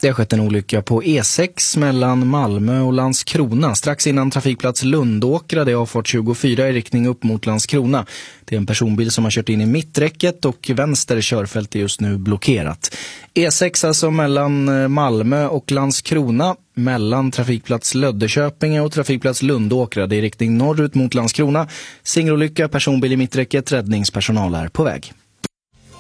Det har skett en olycka på E6 mellan Malmö och Landskrona. Strax innan trafikplats Lundåkra, det är avfart 24 i riktning upp mot Landskrona. Det är en personbil som har kört in i mitträcket och vänster körfält är just nu blockerat. E6 alltså mellan Malmö och Landskrona, mellan trafikplats Löddeköpinge och trafikplats Lundåkra. Det är i riktning norrut mot Landskrona. Singelolycka, personbil i mitträcket, räddningspersonal är på väg.